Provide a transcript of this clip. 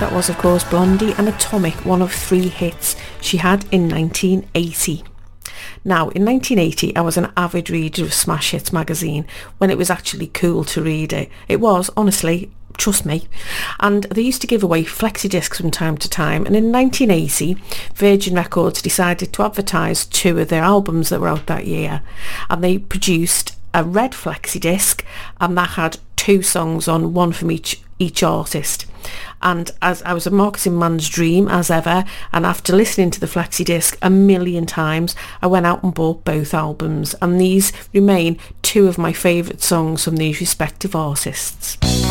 That was, of course, Blondie and Atomic, one of 3 hits she had in 1980. Now, in 1980, I was an avid reader of Smash Hits magazine when it was actually cool to read it. It was, honestly, trust me. And they used to give away flexi discs from time to time. And in 1980, Virgin Records decided to advertise 2 of their albums that were out that year. And they produced a red flexi disc, and that had 2 songs on, one from each artist. And as I was a marketing man's dream as ever, and after listening to the flexi disc a million times, I went out and bought both albums, and these remain 2 of my favourite songs from these respective artists.